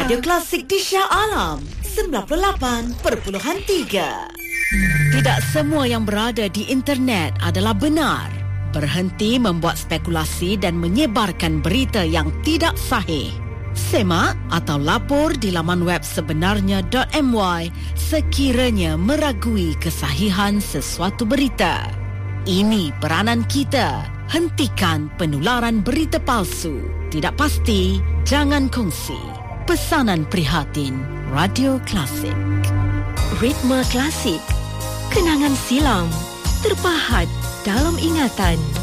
Radio Klasik di Shah Alam 98.3. Tidak semua yang berada di internet adalah benar. Berhenti membuat spekulasi dan menyebarkan berita yang tidak sahih. Semak atau lapor di laman web sebenarnya.my sekiranya meragui kesahihan sesuatu berita. Ini peranan kita. Hentikan penularan berita palsu. Tidak pasti, jangan kongsi. Pesanan prihatin Radio Klasik. Ritme klasik. Kenangan silam terpahat dalam ingatan.